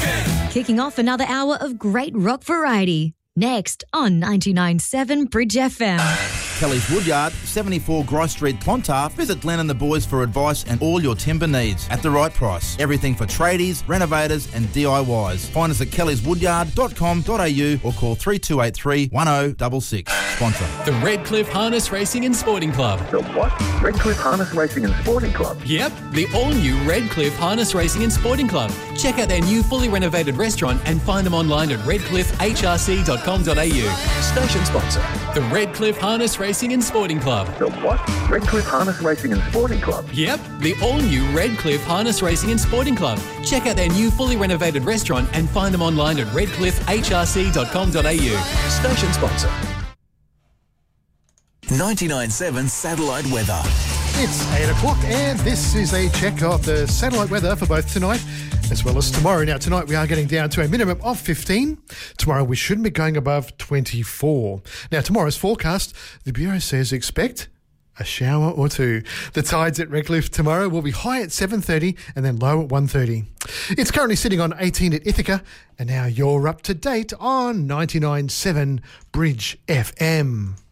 Kicking off another hour of great rock variety. Next on 99.7 Bridge FM. Kelly's Woodyard, 74 Grice Street, Clontarf. Visit Glenn and the boys for advice and all your timber needs at the right price. Everything for tradies, renovators and DIYs. Find us at kellyswoodyard.com.au or call 3283 1066. Sponsor. The Redcliffe Harness Racing and Sporting Club. The what? Redcliffe Harness Racing and Sporting Club? Yep, the all-new Redcliffe Harness Racing and Sporting Club. Check out their new fully renovated restaurant and find them online at redcliffehrc.com.au. Station sponsor. The Redcliffe Harness Racing and Sporting Club. The what? Redcliffe Harness Racing and Sporting Club? Yep, the all-new Redcliffe Harness Racing and Sporting Club. Check out their new fully renovated restaurant and find them online at redcliffehrc.com.au. Station sponsor. 99.7 Satellite Weather. It's 8 o'clock and this is a check of the satellite weather for both tonight as well as tomorrow. Now, tonight we are getting down to a minimum of 15. Tomorrow we shouldn't be going above 24. Now, tomorrow's forecast, the Bureau says expect a shower or two. The tides at Redcliffe tomorrow will be high at 7:30 and then low at 1:30. It's currently sitting on 18 at Ithaca, and now you're up to date on 99.7 Bridge FM.